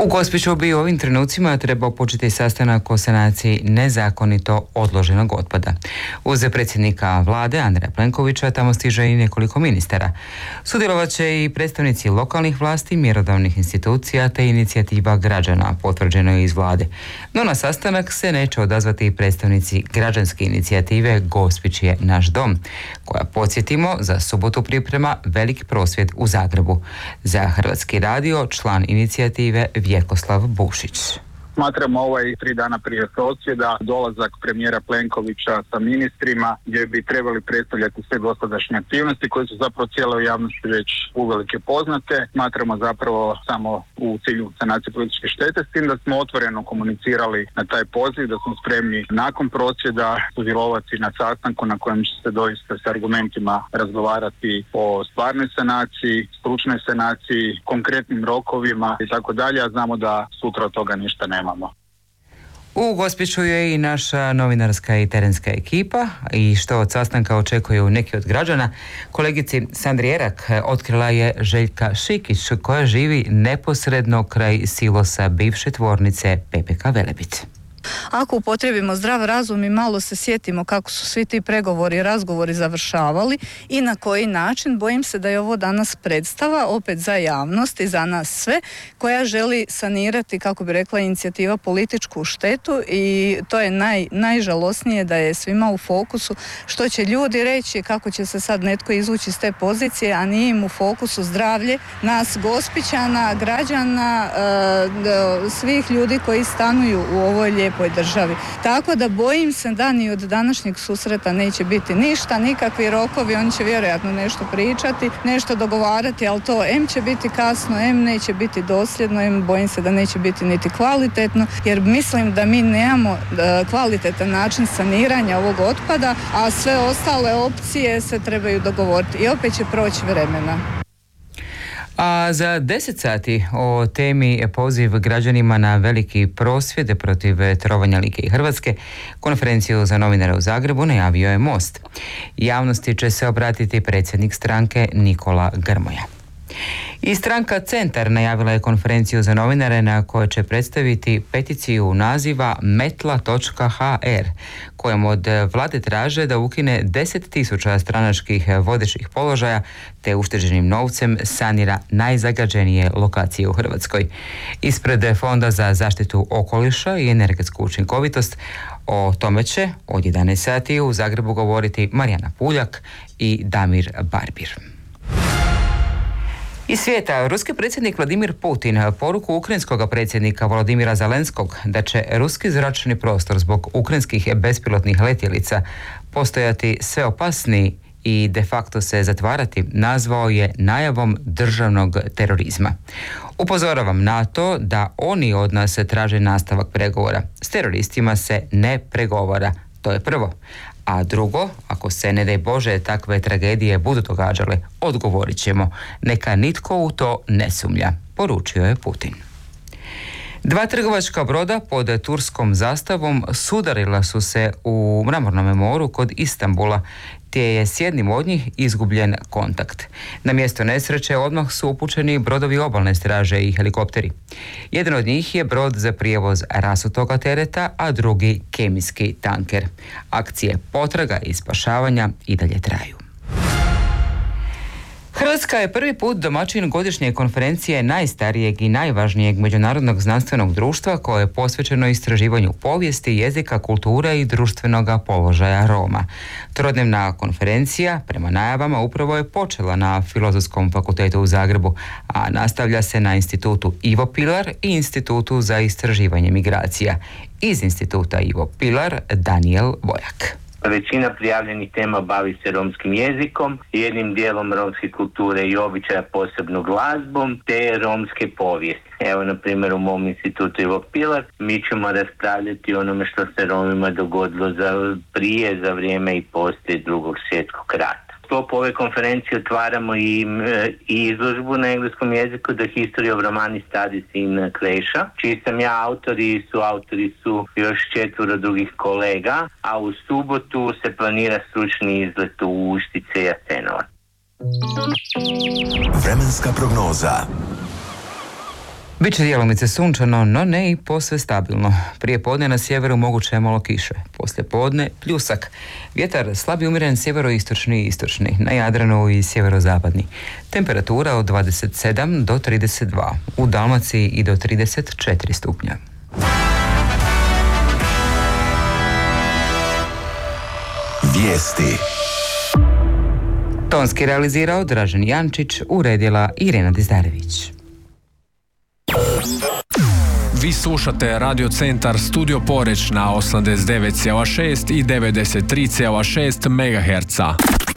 U Gospiću bi u ovim trenucima trebao početi sastanak o sanaciji nezakonito odloženog otpada. Uz predsjednika vlade Andreja Plenkovića tamo stiže i nekoliko ministara. Sudjelovat će i predstavnici lokalnih vlasti, mjerodavnih institucija te inicijativa građana, potvrđeno je iz vlade. No na sastanak se neće odazvati predstavnici građanske inicijative Gospić je naš dom, koja, podsjetimo, za subotu priprema veliki prosvjed u Zagrebu. Za Hrvatski radio član inicijative Vjekoslav Bušić. Smatramo 3 dana prije prosvjeda dolazak premijera Plenkovića sa ministrima gdje bi trebali predstavljati sve dosadašnje aktivnosti koje su zapravo cijeloj javnosti već uvelike poznate. Smatramo zapravo samo u cilju sanacije političke štete, s tim da smo otvoreno komunicirali na taj poziv, da smo spremni nakon prosvjeda sudjelovati na sastanku na kojem će se doista s argumentima razgovarati o stvarnoj sanaciji, stručnoj sanaciji, konkretnim rokovima i tako dalje, a znamo da sutra od toga ništa nema. U Gospiću je i naša novinarska i terenska ekipa i što od sastanka očekuju neki od građana. Kolegici Sandri Erak otkrila je Željka Šikić koja živi neposredno kraj silosa bivše tvornice PPK Velebit. Ako upotrijebimo zdrav razum i malo se sjetimo kako su svi ti pregovori i razgovori završavali i na koji način, bojim se da je ovo danas predstava opet za javnost i za nas sve, koja želi sanirati, kako bi rekla inicijativa, političku štetu, i to je najžalosnije da je svima u fokusu što će ljudi reći, kako će se sad netko izvući iz te pozicije, a nije im u fokusu zdravlje nas Gospićana, građana, svih ljudi koji stanuju u ovoj lijepoj državi. Tako da bojim se da ni od današnjeg susreta neće biti ništa, nikakvi rokovi, oni će vjerojatno nešto pričati, nešto dogovarati, ali to em će biti kasno, em neće biti dosljedno, em bojim se da neće biti niti kvalitetno, jer mislim da mi nemamo kvalitetan način saniranja ovog otpada, a sve ostale opcije se trebaju dogovoriti i opet će proći vremena. A za 10 sati o temi poziv građanima na veliki prosvjed protiv trovanja Like i Hrvatske, konferenciju za novinare u Zagrebu najavio je Most. Javnosti će se obratiti predsjednik stranke Nikola Grmoja. I stranka Centar najavila je konferenciju za novinare na kojoj će predstaviti peticiju naziva metla.hr, kojom od vlade traže da ukine 10.000 stranačkih vodećih položaja te ušteđenim novcem sanira najzagađenije lokacije u Hrvatskoj. Ispred Fonda za zaštitu okoliša i energetsku učinkovitost o tome će od 11 sati u Zagrebu govoriti Marijana Puljak i Damir Barbir. Iz svijeta, ruski predsjednik Vladimir Putin poruku ukrajinskog predsjednika Volodimira Zelenskog da će ruski zračni prostor zbog ukrajinskih bespilotnih letjelica postojati sve opasniji i de facto se zatvarati, nazvao je najavom državnog terorizma. Upozoravam na to da oni od nas traže nastavak pregovora. S teroristima se ne pregovara, to je prvo. A drugo, ako se, ne daj Bože, takve tragedije budu događale, odgovorit ćemo. Neka nitko u to ne sumnja, poručio je Putin. 2 trgovačka broda pod turskom zastavom sudarila su se u Mramornom moru kod Istanbula, te je s jednim od njih izgubljen kontakt. Na mjesto nesreće odmah su upućeni brodovi obalne straže i helikopteri. Jedan od njih je brod za prijevoz rasutoga tereta, a drugi kemijski tanker. Akcije potraga i spašavanja i dalje traju. Hrvatska je prvi put domaćin godišnje konferencije najstarijeg i najvažnijeg međunarodnog znanstvenog društva koje je posvećeno istraživanju povijesti, jezika, kulture i društvenog položaja Roma. Trodnevna konferencija, prema najavama, upravo je počela na Filozofskom fakultetu u Zagrebu, a nastavlja se na Institutu Ivo Pilar i Institutu za istraživanje migracija. Iz Instituta Ivo Pilar Daniel Vojak. Većina prijavljenih tema bavi se romskim jezikom, jednim dijelom romske kulture i običaja, posebno glazbom, te romske povijesti. Evo, na primjer, u mom institutu Ivo Pilar mi ćemo raspravljati o onome što se Romima dogodilo za vrijeme i poslije Drugog svjetskog rata. U sklopu ove konferencije otvaramo i izložbu na engleskom jeziku The History of Romani Studies in Croatia, čiji sam ja autor i autori su još 4 drugih kolega, a u subotu se planira stručni izlet u Uštice i Jasenovac. Vremenska prognoza. Biće djelomice sunčano, no ne i posve stabilno. Prije podne na sjeveru moguće je malo kiše. Poslije podne pljusak. Vjetar slabi umjeren sjeveroistočni i istočni, na Jadranu i sjeverozapadni. Temperatura od 27 do 32, u Dalmaciji i do 34 stupnja. Vijesti. Tonski realizirao Dražen Jančić, uredila Irena Dizdarević. Vi slušate Radio Centar Studio Poreć na 89,6 i 93,6 MHz.